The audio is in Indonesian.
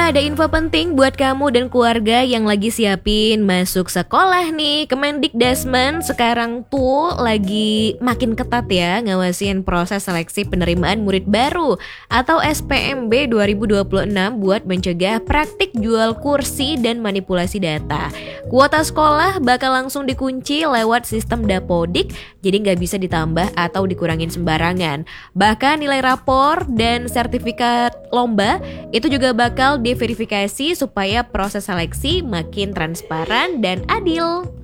Ada info penting buat kamu dan keluarga yang lagi siapin masuk sekolah nih. Kemendikdasmen sekarang tuh lagi makin ketat ya ngawasin proses seleksi penerimaan murid baru atau SPMB 2026 buat mencegah praktik jual kursi dan manipulasi data. Kuota sekolah bakal langsung dikunci lewat sistem dapodik, jadi nggak bisa ditambah atau dikurangin sembarangan. Bahkan nilai rapor dan sertifikat lomba itu juga bakal diverifikasi supaya proses seleksi makin transparan dan adil.